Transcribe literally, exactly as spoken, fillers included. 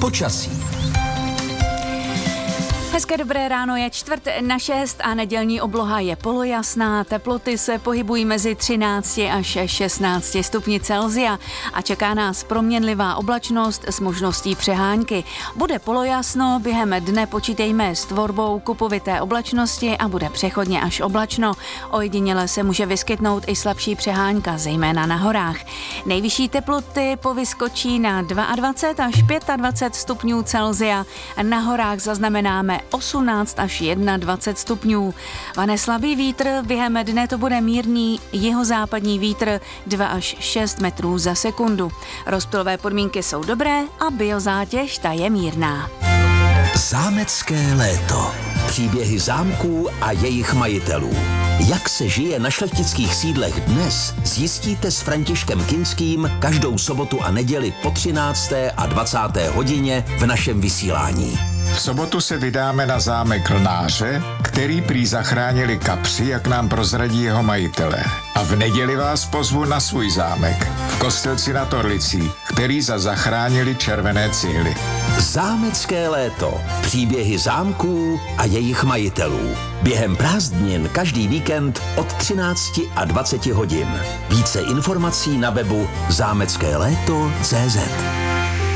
Počasí. Hezké dobré ráno, je čtvrt na šest a nedělní obloha je polojasná. Teploty se pohybují mezi třinácti až šestnácti stupni Celsia a čeká nás proměnlivá oblačnost s možností přehánky. Bude polojasno, během dne počítejme s tvorbou kupovité oblačnosti a bude přechodně až oblačno. Ojediněle se může vyskytnout i slabší přehánka, zejména na horách. Nejvyšší teploty povyskočí na dvacet dva až dvacet pět stupňů Celsia. Na horách zaznamenáme osmnáct až dvacet jedna stupňů. Vane slabý vítr, během dne to bude mírný jihozápadní vítr dva až šest metrů za sekundu. Rozptylové podmínky jsou dobré a biozátěž ta je mírná. Zámecké léto. Příběhy zámků a jejich majitelů. Jak se žije na šlechtických sídlech dnes, zjistíte s Františkem Kinským každou sobotu a neděli po třinácté a dvacáté hodině v našem vysílání. V sobotu se vydáme na zámek Lnáře, který prý zachránili kapři, jak nám prozradí jeho majitelé. A v neděli vás pozvu na svůj zámek v Kostelci nad Orlicí, který za zachránili červené cihly. Zámecké léto. Příběhy zámků a jejich majitelů. Během prázdnin každý víkend od třinácti a dvaceti hodin. Více informací na webu zámecké léto tečka cé zet.